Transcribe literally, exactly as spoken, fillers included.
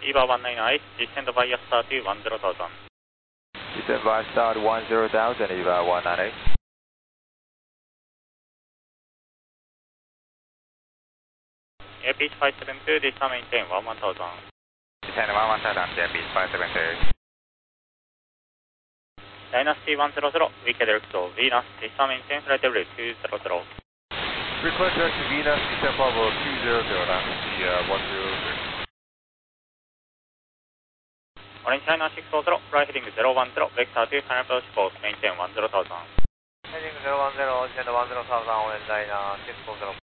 Eva one nine eight, descend via start to one zero thousand. Descend via start one zero thousand, Eva one nine eight. Airpeace five seven two, descend maintain one one thousand. Descend one one thousand, Airpeace five seven two. Dynasty one zero zero, Wicked Electro, Venus, descend maintain flight level two zero zero. Request direct to Venus, descend level two zero zero, Dynasty uh, one zero zero. Orange China six four zero, fly heading zero one zero, vector to final approach course, maintain one zero thousand. Heading zero one zero, descend one zero thousand, Orange China six four zero.